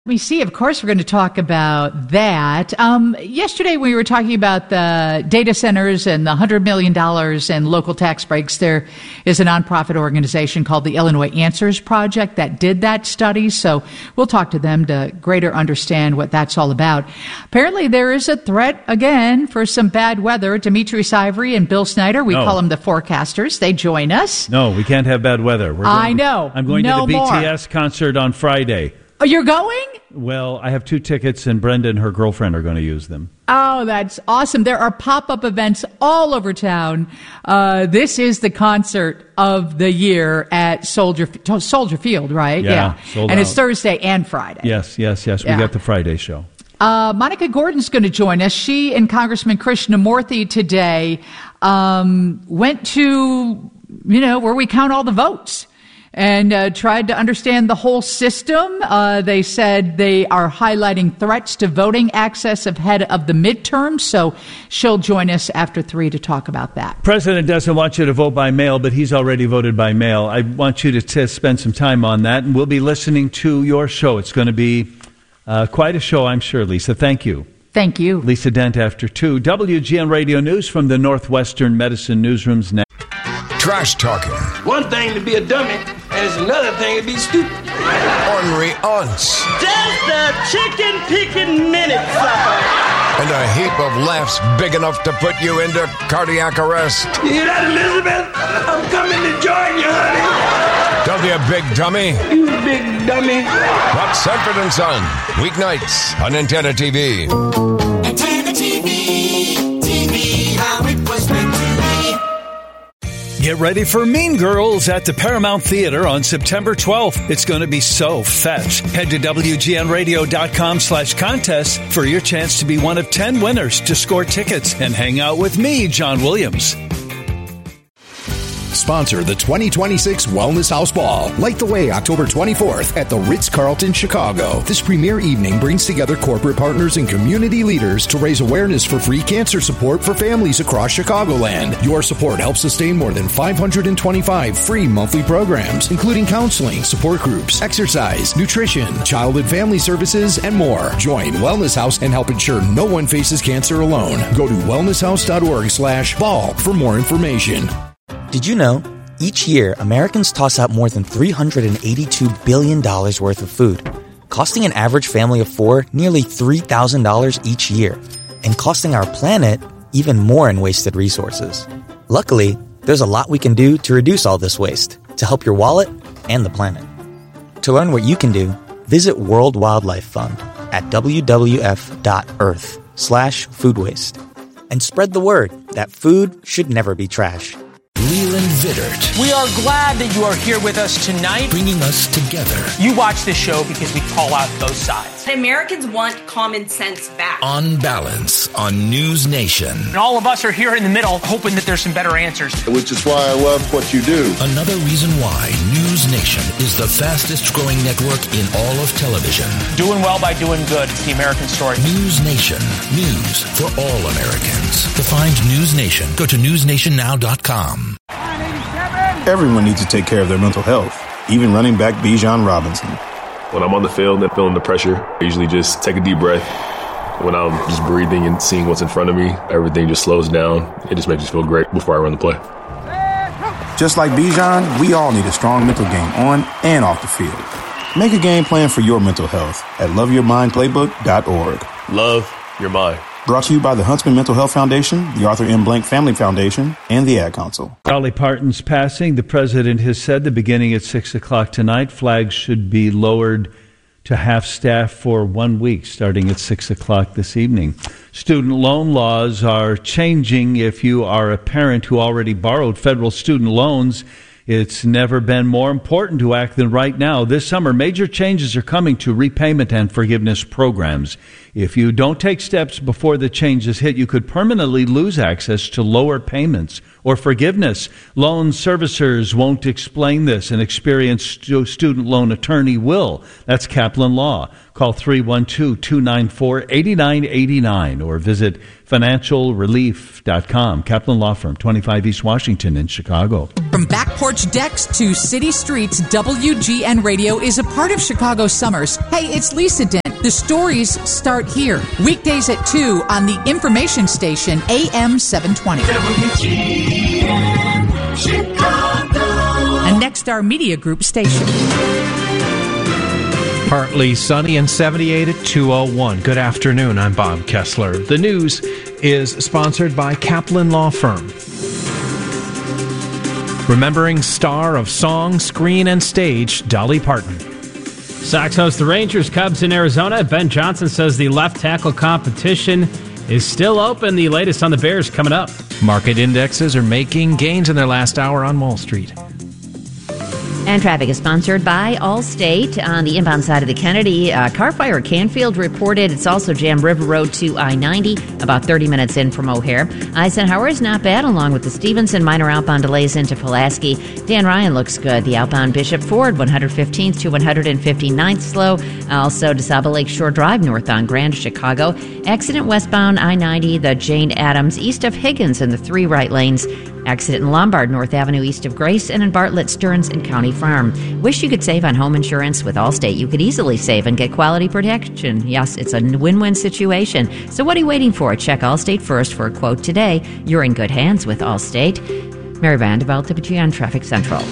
Let me see. Of course, we're going to talk about that. Yesterday, we were talking about the data centers and the $100 million in local tax breaks. There is a nonprofit organization called the Illinois Answers Project that did that study. So we'll talk to them to greater understand what that's all about. Apparently, there is a threat again for some bad weather. Demetrius Ivory and Bill Snyder, we call them the forecasters. They join us. No, we can't have bad weather. I know. I'm going to the BTS concert on Friday. Oh, you're going? Well, I have 2 tickets, and Brenda and her girlfriend are going to use them. Oh, that's awesome. There are pop-up events all over town. This is the concert of the year at Soldier Field, right? Yeah. Sold and out. It's Thursday and Friday. Yes. We got the Friday show. Monica Gordon's going to join us. She and Congressman Krishnamurthy today went to, where we count all the votes. And tried to understand the whole system. They said they are highlighting threats to voting access ahead of the midterms. So she'll join us after 3 to talk about that. President doesn't want you to vote by mail, but he's already voted by mail. I want you to spend some time on that, and we'll be listening to your show. It's going to be quite a show, I'm sure, Lisa. Thank you. Thank you. Lisa Dent after 2. WGN Radio News from the Northwestern Medicine Newsrooms now. Trash talking. One thing to be a dummy, and it's another thing to be stupid. Ornery aunts. Just a chicken picking minute, sucker. And a heap of laughs big enough to put you into cardiac arrest. You hear that, Elizabeth? I'm coming to join you, honey. Don't be a big dummy. You big dummy. Watch Sanford and Son, weeknights on Antenna TV. Antenna TV, TV, how it was meant to be. Get ready for Mean Girls at the Paramount Theater on September 12th. It's going to be so fetch. Head to WGNradio.com/contest for your chance to be one of 10 winners to score tickets and hang out with me, John Williams. Sponsor the 2026 Wellness House Ball. Light the way October 24th at the Ritz-Carlton, Chicago. This premier evening brings together corporate partners and community leaders to raise awareness for free cancer support for families across Chicagoland. Your support helps sustain more than 525 free monthly programs, including counseling, support groups, exercise, nutrition, child and family services, and more. Join Wellness House and help ensure no one faces cancer alone. Go to wellnesshouse.org/ball for more information. Did you know, each year, Americans toss out more than $382 billion worth of food, costing an average family of 4 nearly $3,000 each year, and costing our planet even more in wasted resources. Luckily, there's a lot we can do to reduce all this waste, to help your wallet and the planet. To learn what you can do, visit World Wildlife Fund at wwf.earth/food waste. And spread the word that food should never be trash. Leland Vittert. We are glad that you are here with us tonight. Bringing us together. You watch this show because we call out both sides. Americans want common sense back. On Balance on News Nation. And all of us are here in the middle hoping that there's some better answers. Which is why I love what you do. Another reason why News Nation is the fastest growing network in all of television. Doing well by doing good. It's the American story. News Nation. News for all Americans. To find News Nation, go to newsnationnow.com. Everyone needs to take care of their mental health, even running back Bijan Robinson. When I'm on the field and feeling the pressure, I usually just take a deep breath. When I'm just breathing and seeing what's in front of me, everything just slows down. It just makes me feel great before I run the play. Just like Bijan, we all need a strong mental game on and off the field. Make a game plan for your mental health at loveyourmindplaybook.org. Love your mind. Brought to you by the Huntsman Mental Health Foundation, the Arthur M. Blank Family Foundation, and the Ad Council. Dolly Parton's passing, the president has said, the beginning at 6 o'clock tonight. Flags should be lowered to half staff for 1 week, starting at 6 o'clock this evening. Student loan laws are changing. If you are a parent who already borrowed federal student loans, it's never been more important to act than right now. This summer, major changes are coming to repayment and forgiveness programs. If you don't take steps before the changes hit, you could permanently lose access to lower payments or forgiveness. Loan servicers won't explain this. An experienced student loan attorney will. That's Kaplan Law. Call 312-294-8989 or visit financialrelief.com. Kaplan Law Firm, 25 East Washington in Chicago. From back porch decks to city streets, WGN Radio is a part of Chicago summers. Hey, it's Lisa Dent. The stories start here. Weekdays at 2 on the information station AM 720. WGN Chicago. A Nexstar Media Group station. Partly sunny and 78 at 2:01. Good afternoon. I'm Bob Kessler. The news is sponsored by Kaplan Law Firm. Remembering star of song, screen, and stage, Dolly Parton. Sox host the Rangers, Cubs in Arizona. Ben Johnson says the left tackle competition is still open. The latest on the Bears coming up. Market indexes are making gains in their last hour on Wall Street. And traffic is sponsored by Allstate. On the inbound side of the Kennedy, car fire at Canfield reported. It's also jammed River Road to I-90, about 30 minutes in from O'Hare. Eisenhower is not bad, along with the Stevenson. Minor outbound delays into Pulaski. Dan Ryan looks good. The outbound Bishop Ford, 115th to 159th slow. Also, DeSable Lake Shore Drive, north on Grand, Chicago. Accident westbound I-90, the Jane Addams, east of Higgins in the 3 right lanes. Accident in Lombard, North Avenue east of Grace, and in Bartlett, Stearns, and County Farm. Wish you could save on home insurance with Allstate. You could easily save and get quality protection. Yes, it's a win-win situation. So what are you waiting for? Check Allstate first for a quote today. You're in good hands with Allstate. Mary Vanderbilt, WGN Traffic Central.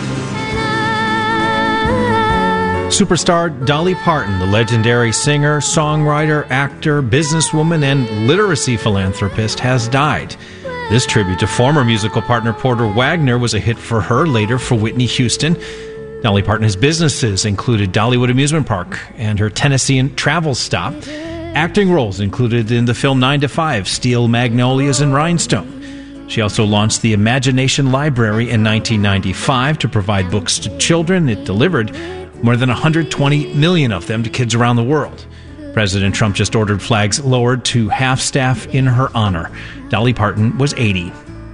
Superstar Dolly Parton, the legendary singer, songwriter, actor, businesswoman, and literacy philanthropist, has died. This tribute to former musical partner Porter Wagner was a hit for her, later for Whitney Houston. Dolly Parton's businesses included Dollywood Amusement Park and her Tennessean travel stop. Acting roles included in the film 9 to 5, Steel Magnolias and Rhinestone. She also launched the Imagination Library in 1995 to provide books to children. It delivered more than 120 million of them to kids around the world. President Trump just ordered flags lowered to half-staff in her honor. Dolly Parton was 80.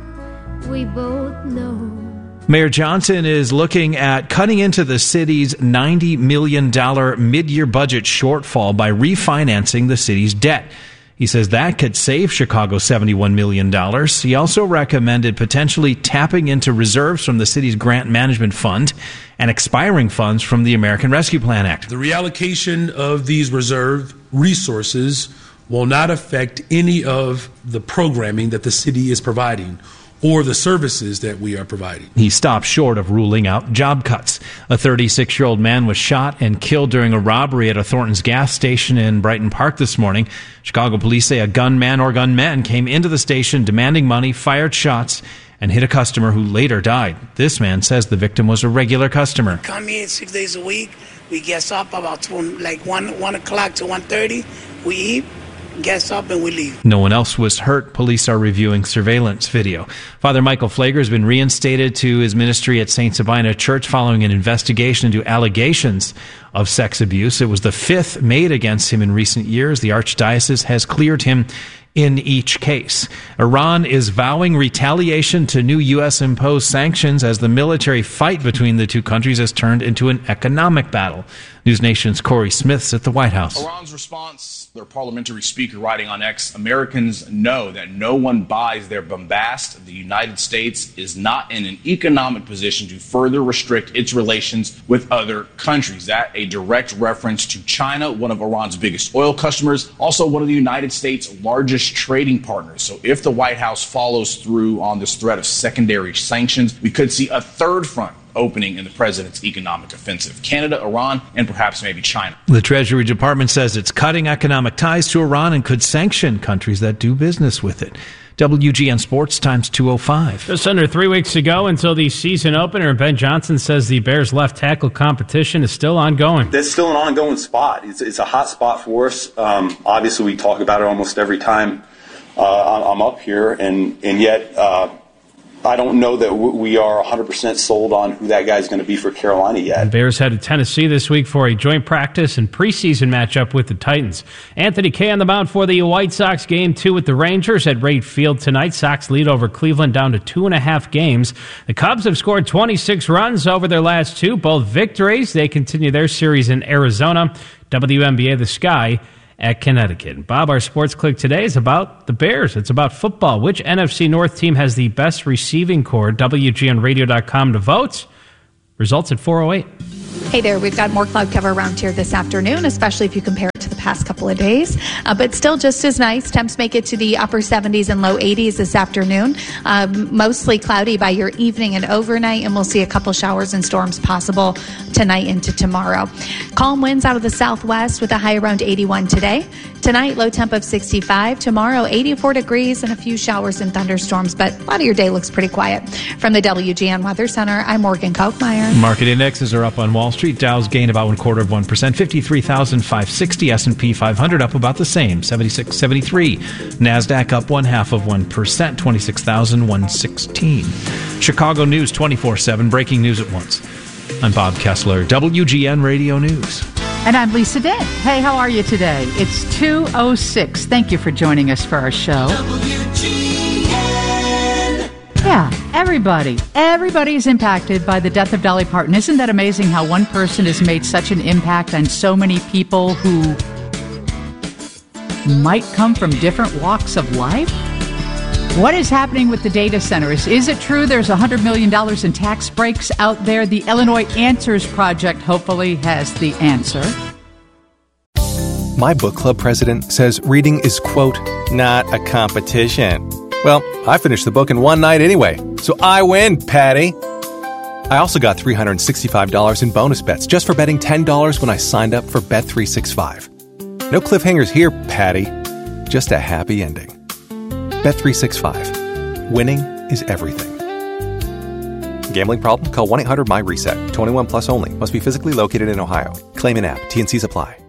We both know. Mayor Johnson is looking at cutting into the city's $90 million mid-year budget shortfall by refinancing the city's debt. He says that could save Chicago $71 million. He also recommended potentially tapping into reserves from the city's grant management fund and expiring funds from the American Rescue Plan Act. The reallocation of these reserve resources will not affect any of the programming that the city is providing or the services that we are providing. He stopped short of ruling out job cuts. A 36-year-old man was shot and killed during a robbery at a Thornton's gas station in Brighton Park this morning. Chicago police say a gunman or gunmen came into the station demanding money, fired shots, and hit a customer who later died. This man says the victim was a regular customer. Come in 6 days a week. We get up about 1 o'clock to 1:30. We eat. Gets up and we leave. No one else was hurt. Police are reviewing surveillance video. Father Michael Flager has been reinstated to his ministry at St. Sabina Church following an investigation into allegations of sex abuse. It was the 5th made against him in recent years. The Archdiocese has cleared him in each case. Iran is vowing retaliation to new U.S.-imposed sanctions as the military fight between the two countries has turned into an economic battle. News Nation's Corey Smith's at the White House. Iran's response, their parliamentary speaker writing on X, Americans know that no one buys their bombast. The United States is not in an economic position to further restrict its relations with other countries. That a direct reference to China, one of Iran's biggest oil customers, also one of the United States' largest trading partners. So if the White House follows through on this threat of secondary sanctions, we could see a third front opening in the president's economic offensive. Canada, Iran, and perhaps maybe China. The Treasury Department says it's cutting economic ties to Iran and could sanction countries that do business with it. WGN Sports Times 2:05. Just under 3 weeks to go until the season opener. Ben Johnson says the Bears left tackle competition is still ongoing. That's still an ongoing spot. It's a hot spot for us. Obviously, we talk about it almost every time I'm up here, and yet I don't know that we are 100% sold on who that guy's going to be for Carolina yet. The Bears head to Tennessee this week for a joint practice and preseason matchup with the Titans. Anthony Kay on the mound for the White Sox. Game 2 with the Rangers at Wright Field tonight. Sox lead over Cleveland down to 2.5 games. The Cubs have scored 26 runs over their last 2, both victories. They continue their series in Arizona. WNBA The Sky at Connecticut. Bob, our Sports Click today is about the Bears. It's about football. Which NFC North team has the best receiving corps? WGNradio.com to vote. Results at 4:08. Hey there, we've got more cloud cover around here this afternoon, especially if you compare it to the past couple of days. But still just as nice. Temps make it to the upper 70s and low 80s this afternoon. Mostly cloudy by your evening and overnight, and we'll see a couple showers and storms possible tonight into tomorrow. Calm winds out of the southwest with a high around 81 today. Tonight, low temp of 65. Tomorrow, 84 degrees and a few showers and thunderstorms, but a lot of your day looks pretty quiet. From the WGN Weather Center, I'm Morgan Kochmeyer. Market indexes are up on Wall Street. Dow's gained about 0.25%, 53,560. S&P 500 up about the same, 76.73. NASDAQ up 0.5%, 26,116. Chicago News 24/7, breaking news at once. I'm Bob Kessler, WGN Radio News. And I'm Lisa Dent. Hey, how are you today? It's 2:06. Thank you for joining us for our show. WGN. Yeah, everybody is impacted by the death of Dolly Parton. Isn't that amazing how one person has made such an impact on so many people who might come from different walks of life? What is happening with the data centers? Is it true there's $100 million in tax breaks out there? The Illinois Answers Project hopefully has the answer. My book club president says reading is, quote, not a competition. Well, I finished the book in one night anyway, so I win, Patty. I also got $365 in bonus bets just for betting $10 when I signed up for Bet365. No cliffhangers here, Patty. Just a happy ending. Bet365. Winning is everything. Gambling problem? Call 1-800-MY-RESET. 21 plus only. Must be physically located in Ohio. Claim in app. T&Cs apply.